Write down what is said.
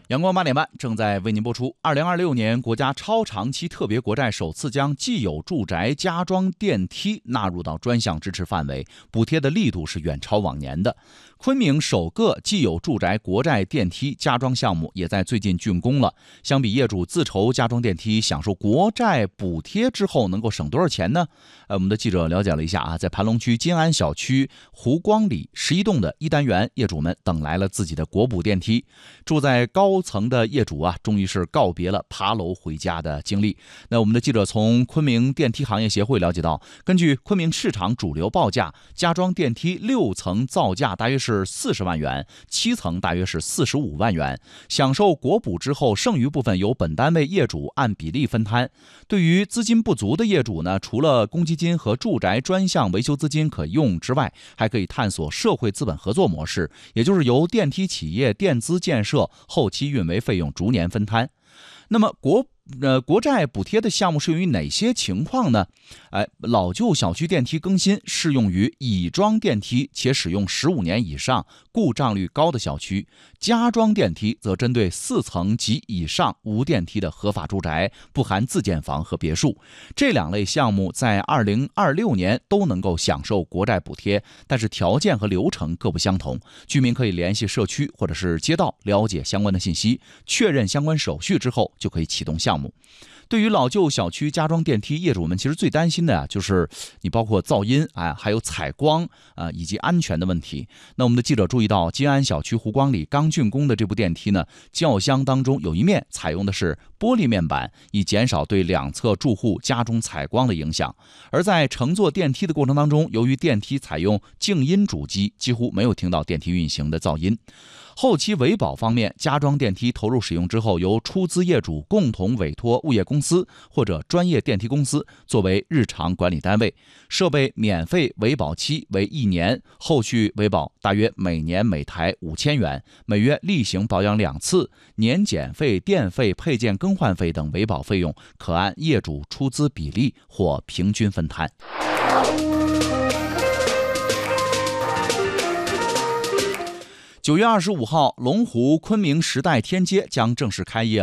阳光8点半正在为您播出。2026年国家超长期特别国债首次将既有住宅加装电梯纳入到专项支持范围，补贴的力度是远超往年的。昆明首个既有住宅国债电梯加装项目也在最近竣工了。相比业主自筹加装电梯享受国债补贴之后，能够省多少钱呢？我们的记者了解了一下在盘龙区金安小区湖光里11栋的1单元，业主们等来了自己的国补电梯。住在高层的业主终于是告别了爬楼回家的经历。那我们的记者从昆明电梯行业协会了解到，根据昆明市场主流报价，加装电梯6层造价大约是40万元，7层大约是45万元。享受国补之后，剩余部分由本单位业主按比例分摊。对于资金不足的业主呢，除了公积金和住宅专项维修资金可用之外，还可以探索社会资本合作模式，也就是由电梯企业垫资建设，后期运维费用逐年分摊。那么国债补贴的项目适用于哪些情况呢？老旧小区电梯更新适用于已装电梯且使用15年以上、故障率高的小区；加装电梯则针对4层及以上无电梯的合法住宅，不含自建房和别墅。这2类项目在2026年都能够享受国债补贴，但是条件和流程各不相同。居民可以联系社区或者是街道了解相关的信息，确认相关手续之后就可以启动项目。对于老旧小区加装电梯，业主们其实最担心的就是你包括噪音还有采光以及安全的问题。那我们的记者注意到，金安小区湖光里刚竣工的这部电梯呢，轿厢当中有一面采用的是玻璃面板，以减少对两侧住户家中采光的影响。而在乘坐电梯的过程当中，由于电梯采用静音主机，几乎没有听到电梯运行的噪音。后期维保方面，加装电梯投入使用之后，由出资业主共同委托物业公司或者专业电梯公司作为日常管理单位，设备免费维保期为1年，后续维保大约每年每台5000元，每月例行保养2次，年检费、电费、配件更换费等维保费用可按业主出资比例或平均分摊。9月25号，龙湖昆明时代天街将正式开业。